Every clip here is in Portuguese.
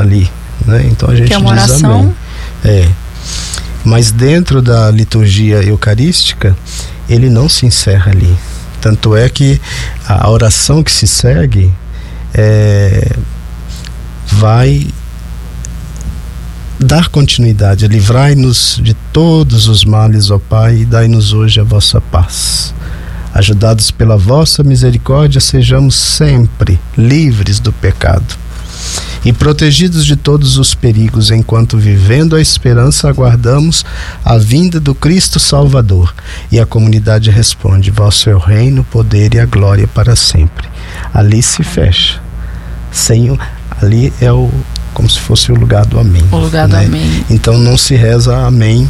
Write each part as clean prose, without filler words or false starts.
ali, né? Então a gente que é uma diz oração. amém. Mas dentro da liturgia eucarística, ele não se encerra ali. Tanto é que a oração que se segue vai dar continuidade. Livrai-nos de todos os males, ó Pai, e dai-nos hoje a vossa paz. Ajudados pela vossa misericórdia, sejamos sempre livres do pecado e protegidos de todos os perigos, enquanto, vivendo a esperança, aguardamos a vinda do Cristo Salvador. E a comunidade responde: vosso é o reino, o poder e a glória para sempre. Ali se fecha. Ali é como se fosse o lugar do amém. O lugar do amém. Então não se reza amém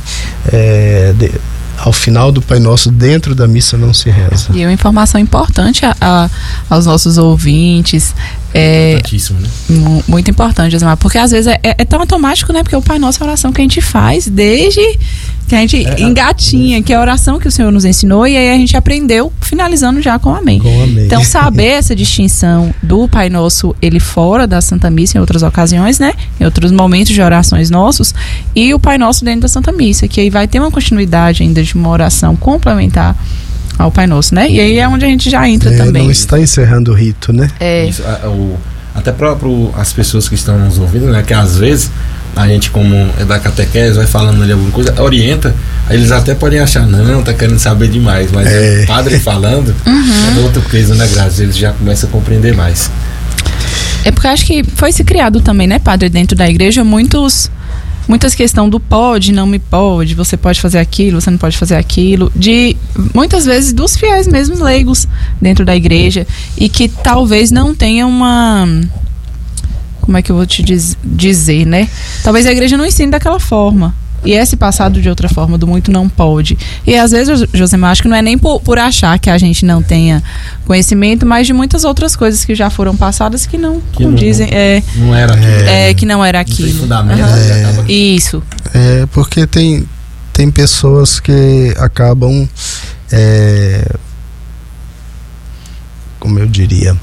ao final do Pai Nosso, dentro da missa não se reza. E uma informação importante aos nossos ouvintes. Importantíssimo, né? Muito importante, Josemar, porque às vezes é tão automático, né? Porque o Pai Nosso é a oração que a gente faz desde que a gente engatinha, que é a oração que o Senhor nos ensinou, e aí a gente aprendeu finalizando já com amém. Então, saber essa distinção do Pai Nosso, ele fora da Santa Missa em outras ocasiões, né? Em outros momentos de orações nossos, e o Pai Nosso dentro da Santa Missa, que aí vai ter uma continuidade ainda de uma oração complementar ao Pai Nosso, né? E aí é onde a gente já entra também. Não está encerrando o rito, né? Isso, até próprio as pessoas que estão nos ouvindo, né? Que às vezes a gente, como é da catequese, vai falando ali alguma coisa, orienta, aí eles até podem achar, não, tá querendo saber demais, mas o padre falando, é outro peso, né, Grazi? Eles já começam a compreender mais. É porque acho que foi se criado também, né, padre, dentro da igreja, muitas questões do pode, não me pode, você pode fazer aquilo, você não pode fazer aquilo, de muitas vezes dos fiéis mesmos leigos dentro da igreja, e que talvez não tenha uma, como é que eu vou te dizer, né? Talvez a igreja não ensine daquela forma. E esse passado de outra forma, do muito não pode. E às vezes, Josemar, acho que não é nem por achar que a gente não tenha conhecimento, mas de muitas outras coisas que já foram passadas que não condizem. Não era aquilo. Que não era aquilo. Não tem fundamento. Isso. Porque tem pessoas que acabam, como eu diria,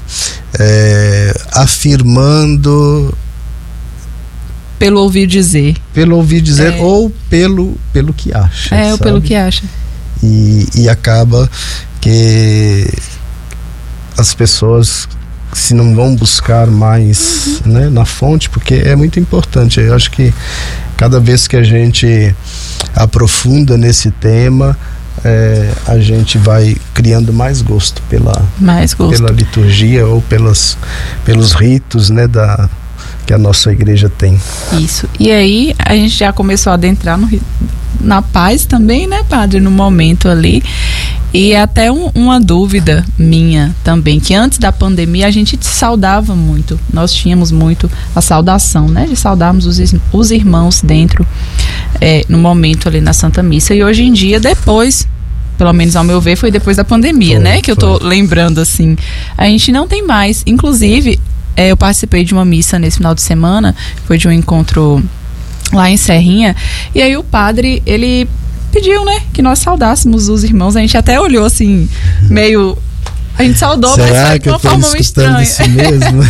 afirmando pelo ouvir dizer. Ou pelo que acha. Ou pelo que acha. E acaba que as pessoas, se não vão buscar mais, né, na fonte, porque é muito importante. Eu acho que cada vez que a gente aprofunda nesse tema, a gente vai criando mais gosto pela liturgia ou pelos ritos, né, que a nossa igreja tem. Isso. E aí a gente já começou a adentrar na paz também, né, padre, no momento ali. E até uma dúvida minha também, que antes da pandemia a gente saudava muito. Nós tínhamos muito a saudação, né, de saudarmos os irmãos dentro, no momento ali na Santa Missa. E hoje em dia, depois, pelo menos ao meu ver, foi depois da pandemia, eu tô lembrando assim, a gente não tem mais. Inclusive, eu participei de uma missa nesse final de semana, foi de um encontro lá em Serrinha, e aí o padre, ele pediu, né, que nós saudássemos os irmãos. A gente até olhou assim, meio... A gente saudou, mas foi de uma forma meio estranha. Isso mesmo?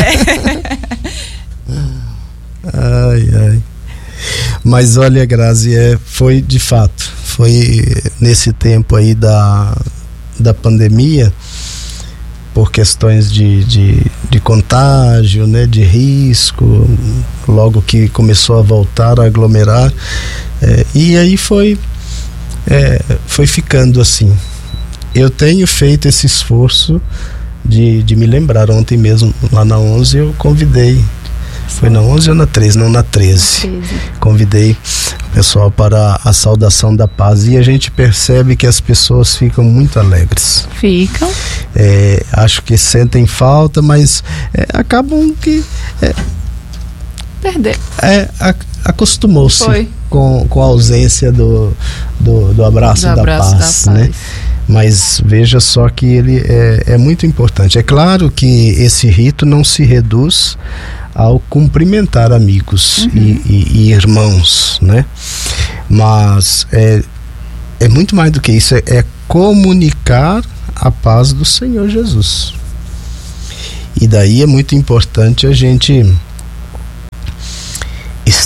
Ai. Mas olha, Grazi, foi de fato, foi nesse tempo aí da pandemia, por questões de contágio, né, de risco, logo que começou a voltar a aglomerar, e aí foi ficando assim. Eu tenho feito esse esforço de me lembrar. Ontem mesmo, lá na 11, eu convidei, foi na 11 ou na 13? Não, na 13. Convidei o pessoal para a saudação da paz, e a gente percebe que as pessoas ficam muito alegres. Ficam. Acho que sentem falta, mas acabam que perder. Acostumou-se com a ausência do abraço da paz, né? Mas veja só que ele é muito importante. É claro que esse rito não se reduz ao cumprimentar amigos e irmãos, né? Mas é muito mais do que isso, é comunicar a paz do Senhor Jesus. E daí é muito importante a gente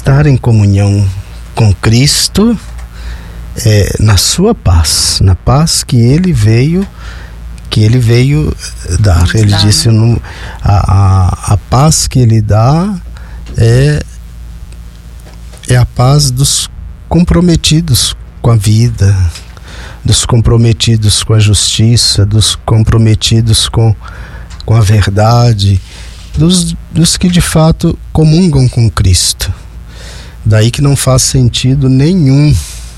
estar em comunhão com Cristo na sua paz, na paz que ele veio dar. Ele disse, a paz que ele dá é a paz dos comprometidos com a vida, dos comprometidos com a justiça, dos comprometidos com a verdade, dos que de fato comungam com Cristo. Daí que não faz sentido nenhum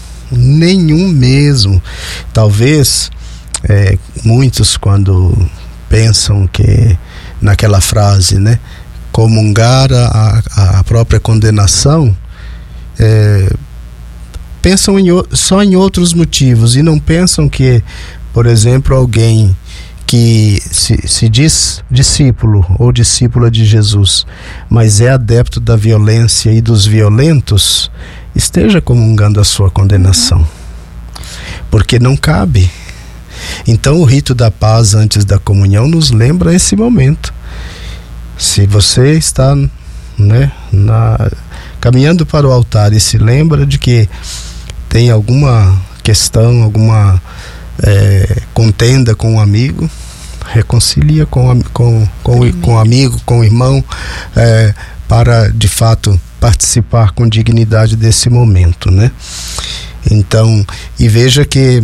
mesmo. Talvez muitos, quando pensam que naquela frase, né, comungar a própria condenação, pensam só em outros motivos e não pensam que, por exemplo, alguém que se diz discípulo ou discípula de Jesus, mas é adepto da violência e dos violentos, esteja comungando a sua condenação, porque não cabe. Então o rito da paz antes da comunhão nos lembra esse momento. Se você está, né, caminhando para o altar e se lembra de que tem alguma questão, alguma contenda com um amigo, reconcilia com o amigo, com o irmão, para de fato participar com dignidade desse momento, né? Então, e veja que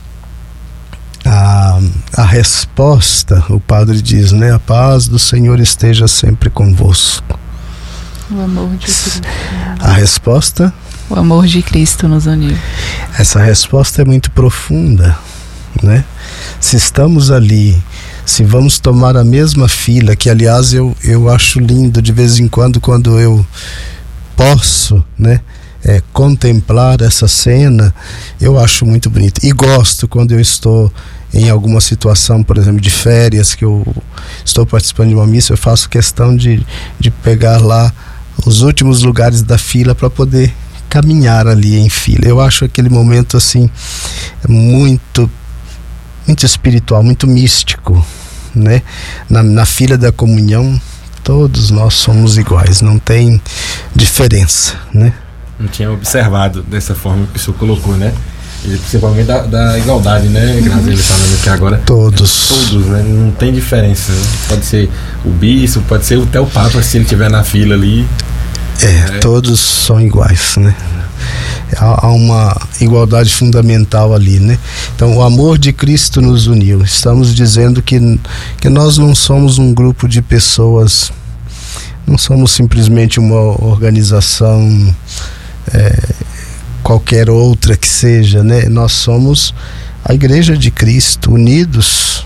a resposta, o padre diz, né? A paz do Senhor esteja sempre convosco. O amor de Cristo. A resposta? O amor de Cristo nos uniu. Essa resposta é muito profunda, né? Se estamos ali, se vamos tomar a mesma fila, que aliás eu acho lindo de vez em quando eu posso, né, contemplar essa cena, eu acho muito bonito. E gosto quando eu estou em alguma situação, por exemplo, de férias, que eu estou participando de uma missa, eu faço questão de pegar lá os últimos lugares da fila para poder caminhar ali em fila. Eu acho aquele momento assim muito espiritual, muito místico, né? Na fila da comunhão todos nós somos iguais, não tem diferença, né? Não tinha observado dessa forma que o senhor colocou, né? E principalmente da igualdade, né? Graças a Deus falando aqui agora. Todos, né? Não tem diferença, né? Pode ser o bispo, pode ser até o papa, se ele estiver na fila ali. Todos são iguais, né? Há uma igualdade fundamental ali, né? Então o amor de Cristo nos uniu. Estamos dizendo que nós não somos um grupo de pessoas, não somos simplesmente uma organização qualquer outra que seja, né? Nós somos a Igreja de Cristo, unidos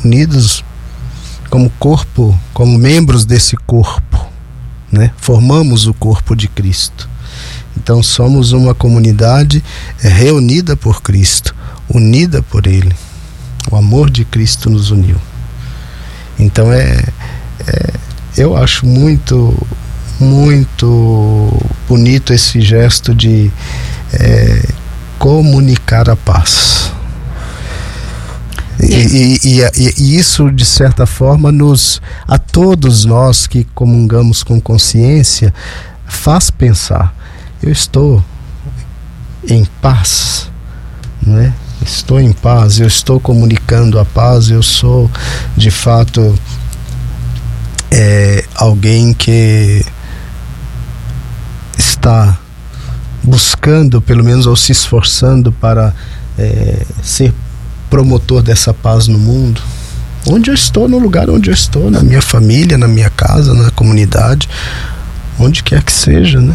como corpo, como membros desse corpo, né? Formamos o corpo de Cristo. Então somos uma comunidade reunida por Cristo, unida por Ele. O amor de Cristo nos uniu. Então eu acho muito bonito esse gesto de comunicar a paz. E isso, de certa forma, a todos nós que comungamos com consciência, faz pensar: eu estou em paz, né? Estou em paz, eu estou comunicando a paz, eu sou de fato alguém que está buscando, pelo menos, ou se esforçando para ser promotor dessa paz no mundo, onde eu estou, no lugar onde eu estou, na minha família, na minha casa, na comunidade, onde quer que seja, né?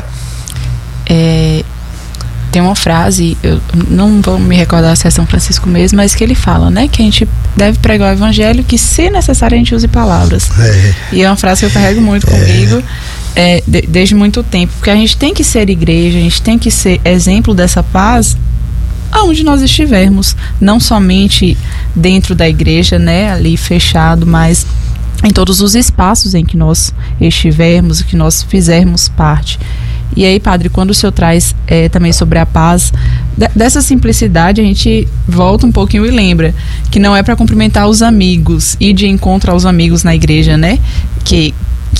Tem uma frase, eu não vou me recordar se é São Francisco mesmo, mas que ele fala, né, que a gente deve pregar o evangelho, que se necessário a gente use palavras. E é uma frase que eu carrego muito comigo desde muito tempo, porque a gente tem que ser igreja, a gente tem que ser exemplo dessa paz aonde nós estivermos, não somente dentro da igreja, né, ali fechado, mas em todos os espaços em que nós estivermos, que nós fizermos parte. E aí, padre, quando o senhor traz também sobre a paz, dessa simplicidade a gente volta um pouquinho e lembra que não é para cumprimentar os amigos, ir de encontro aos amigos na igreja, né? Que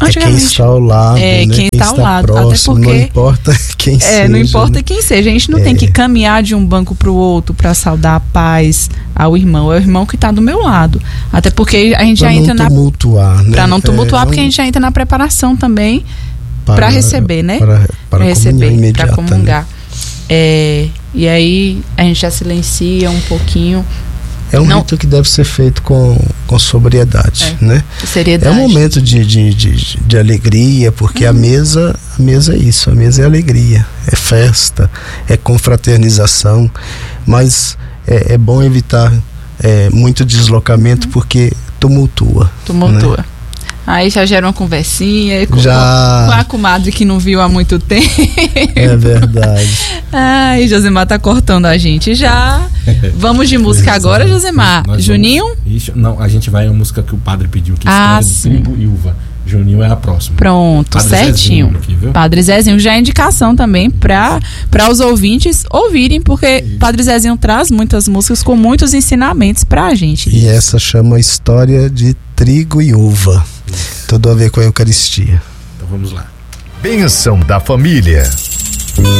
quem está ao lado, né? Quem está ao lado, próximo, até porque não importa quem seja. Não importa, né? quem seja. A gente não tem que caminhar de um banco para o outro para saudar a paz ao irmão. É o irmão que está do meu lado. Até porque a gente já entra na... Para não tumultuar, porque a gente já entra na preparação também para receber, né? Para receber, para comungar. Né? E aí a gente já silencia um pouquinho. É um rito que deve ser feito com sobriedade, né? Seriedade. É um momento de alegria, porque a mesa é isso, a mesa é alegria, é festa, é confraternização, mas é bom evitar muito deslocamento, porque tumultua. Né? Aí já gera uma conversinha com a comadre que não viu há muito tempo. É verdade. Ai, Josemar tá cortando a gente já. Vamos de música agora, Josemar. Juninho? Não, a gente vai a música que o padre pediu, que é do Trigo e Uva. Juninho é a próxima. Pronto, Padre certinho. Zezinho aqui, viu? Padre Zezinho já é indicação também para os ouvintes ouvirem, porque Padre Zezinho traz muitas músicas com muitos ensinamentos pra gente. E essa chama História de Trigo e Uva. Tudo a ver com a Eucaristia. Então vamos lá. Bênção da família.